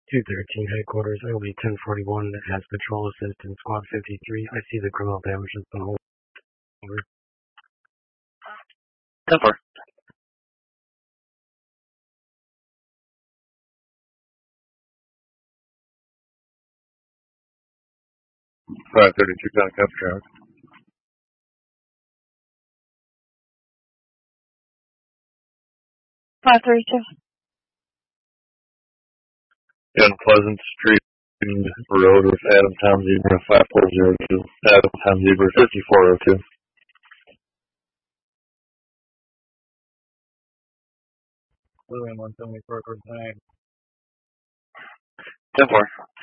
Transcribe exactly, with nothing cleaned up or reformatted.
two thirteen headquarters, L B ten forty-one has control assistant, squad fifty-three. I see the criminal damage has been over. ten four. five thirty-two County Capture. five thirty-two. In Pleasant Street Road with Adam Tom Zebra five four zero two. Adam Tom Zebra fifty-four oh two. ten four.